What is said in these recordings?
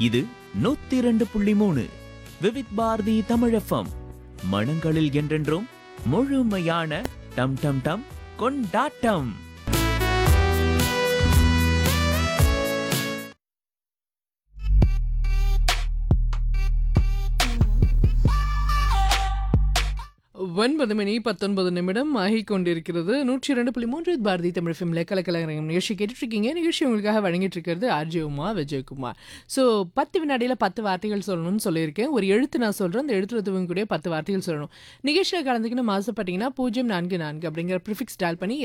இது 102.3 விவித் பாரதி தமிழ் FM. மனங்களில் என்றென்றும் முழுமையான டம் டம் டம் கொண்டாட்டம். ஒன்பது மணி 19 ஆகிக் கொண்டிருக்கிறது. 102.3 பாரதி தமிழ் FM கலக்கலரங்கம் நிகழ்ச்சி கேட்டுட்ருக்கீங்க. நிகழ்ச்சி உங்களுக்காக வழங்கிட்டு இருக்கிறது ஆர்ஜே உமா விஜயகுமார். ஸோ 10 வினாடியில் 10 வார்த்தைகள் சொல்லணும்னு சொல்லியிருக்கேன். ஒரு எழுத்து நான் சொல்கிறேன், அந்த எழுத்துல துவங்கக்கூடிய 10 வார்த்தைகள் சொல்லணும். நிகழ்ச்சியில் கலந்துக்கணும் ஆசைப்பட்டீங்கன்னா 044 அப்படிங்கிற ப்ரிஃபிக்ஸ் டயல் பண்ணி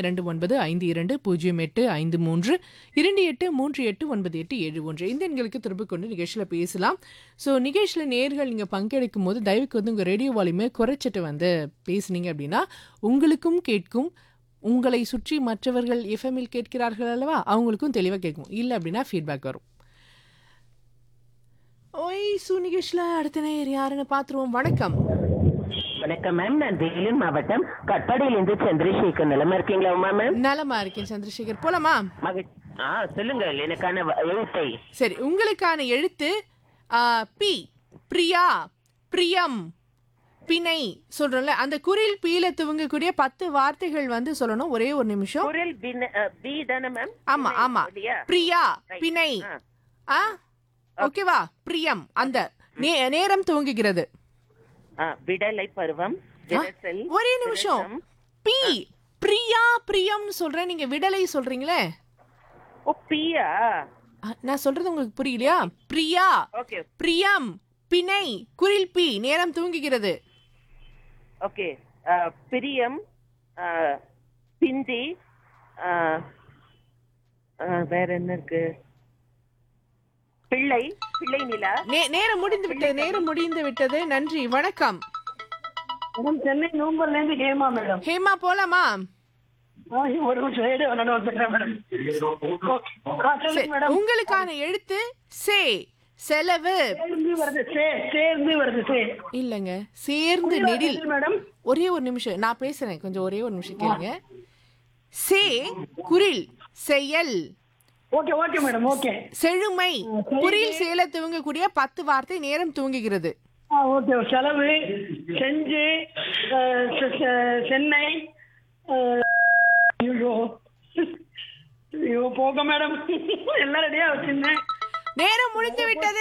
29520853 28389871 இந்த எண்களுக்கு திரும்ப கொண்டு நிகழ்ச்சியில் பேசலாம். ஸோ நிகழ்ச்சியில் நேர்கள் நீங்கள் பங்கெடுக்கும் போது தயவுக்கு வந்து உங்கள் ரேடியோ வால்யூமை குறைச்சிட்டு வந்து பேசுனீங்க அப்படின்னா உங்களுக்கும் கேட்கும், உங்களை சுற்றி மற்றவர்கள் எஃப்எம்மில் கேட்கிறார்கள் அல்லவா, அவங்களுக்கும் தெளிவாக கேட்கும். இல்லை அப்படின்னா ஃபீட்பேக் வரும். ஓய் நிகழ்ச்சியில் அடுத்த நேர் யாருன்னு பார்த்துருவோம். வணக்கம். வணக்கம் மேம், நான் வேலூர் மாவட்டம் கட்பாடியிலிருந்து சந்திரசேகர். நலமா இருக்கீங்களா உமா மேம்? நலமா இருக்கேன் சந்திரசேகர். போலாமா? சொல்லுங்க எனக்கான எழுத்தை. சரி, உங்களுக்கான எழுத்து பி. பிரியா, பிரியம், பிணை சொல்றோம்ல, அந்த குரில் பீல துவங்கக்கூடிய 10 வார்த்தைகள் வந்து சொல்லணும். ஒரே ஒரு நிமிஷம். குரில் பி தானே மேம்? ஆமா ஆமா. பிரியா, பிணை. ஓகேவா? பிரியம் அந்த நேரம் துவங்குகிறது. விடலை பருவம். ஒரே நிமிஷம். பி. பிரியா, பிரியம்னு சொல்றேன், நீங்க விடலை சொல்றீங்களே. ஓ பியா. நான் சொல்றது உங்களுக்கு புரியலையா? பிரியா, பிரியம், பிணை, குரில் பி, நேரம் துவங்குகிறது. ஓகே. பிரியம், பிந்தி, வேற என்ன இருக்கு? பிள்ளை, பிள்ளை நிலா. நேரம் முடிந்து விட்டது, நேரம் முடிந்து விட்டது. நன்றி, வணக்கம். சென்னை நோம்பர்ல இருந்து ஹேமா மேடம். ஹேமா போலாமா? ஒரு உங்களுக்கான எழுத்து சே. செலவு. இல்லங்க, சேர்ந்து நெடில். ஒரே ஒரு நிமிஷம் நான் பேசுறேன், கொஞ்சம் ஒரே ஒரு நிமிஷம் கேளுங்க. சே குரில் செயல். Okay okay madam. ஓகே. செழுமை குரில் செயல துவங்கக்கூடிய 10 வார்த்தை, நேரம் துவங்குகிறது. ஓகே. செலவு, செஞ்சு, சென்னை. ஐயோ போக மேடம், எல்லாம் ரெடியா வச்சிருந்தேன். நேரம் முடிந்து விட்டது.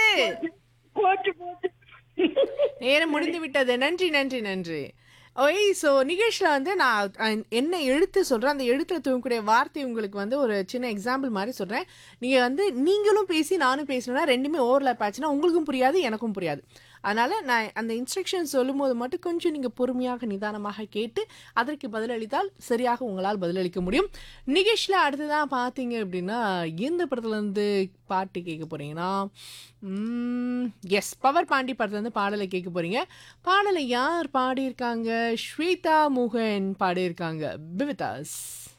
நேரம் முடிந்து விட்டது. நன்றி நன்றி நன்றி. ஓய் ஸோ நிகழ்ச்சியில் வந்து நான் என்ன எழுத்து சொல்கிறேன், அந்த எழுத்துல தூங்கக்கூடிய வார்த்தை உங்களுக்கு வந்து ஒரு சின்ன எக்ஸாம்பிள் மாதிரி சொல்கிறேன். நீங்கள் வந்து நீங்களும் பேசி நானும் பேசணும்னா ரெண்டுமே ஓவர்லேப் ஆச்சுன்னா உங்களுக்கும் புரியாது எனக்கும் புரியாது. அதனால் நான் அந்த இன்ஸ்ட்ரக்ஷன் சொல்லும் போது மட்டும் கொஞ்சம் நீங்கள் பொறுமையாக நிதானமாக கேட்டு அதற்கு பதிலளித்தால் சரியாக உங்களால் பதிலளிக்க முடியும். நிகழ்ச்சியில் அடுத்ததான் பார்த்தீங்க அப்படின்னா எந்த படத்துலேருந்து பாட்டு கேட்க போகிறீங்கன்னா, எஸ் பவர் பாண்டி படத்துலேருந்து பாடலை கேட்க போகிறீங்க. பாடலை யார் பாடியிருக்காங்க? ஸ்வேதா மோகன் பாடியிருக்காங்க. பிவிதாஸ்.